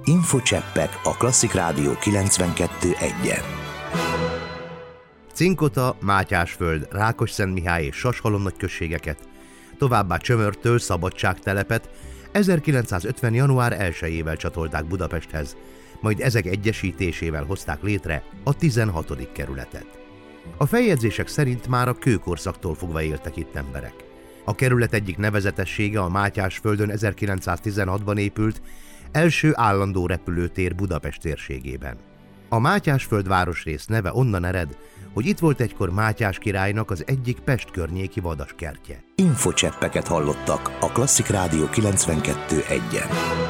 Infocseppek a Klasszik Rádió 92.1-en. Cinkota, Mátyásföld, Rákosszentmihály és Sashalom nagyközségeket, továbbá Csömörtől Szabadságtelepet 1950. január 1-ével csatolták Budapesthez, majd ezek egyesítésével hozták létre a 16. kerületet. A feljegyzések szerint már a kőkorszaktól fogva éltek itt emberek. A kerület egyik nevezetessége a Mátyásföldön 1916-ban épült első állandó repülőtér Budapest térségében. A Mátyásföld városrész neve onnan ered, hogy itt volt egykor Mátyás királynak az egyik Pest környéki vadaskertje. Infocseppeket hallottak a Klasszik Rádió 92.1-en.